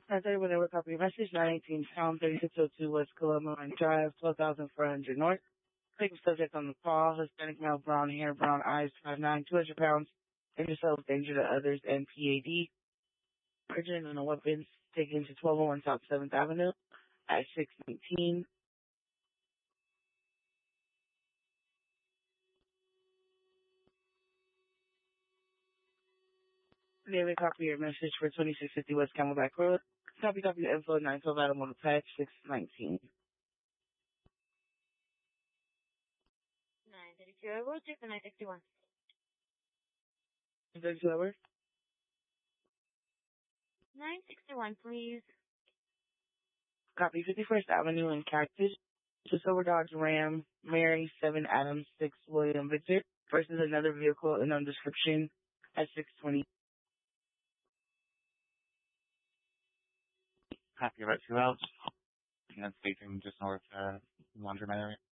I tell you when they were copy message, 918 pound, 3602 West Colombo Drive, 12,400 North. Pick subject on the call, Hispanic male, brown hair, brown eyes, 5'9", 200 pounds, danger self, danger to others, and PAD. Urgent and a weapons taken to 1201 South 7th Avenue at 619. David, copy your message for 2650 West Camelback Road. Copy info, 912 Automotive Patch, 619. 932, we'll check the 961. 32 hours? 961, please. Copy 51st Avenue in Cactus. Just over Dodge Ram, Mary 7 Adams 6 William Victor versus another vehicle unknown description at 620. Copy about 2 out. And then station just north, laundromat area.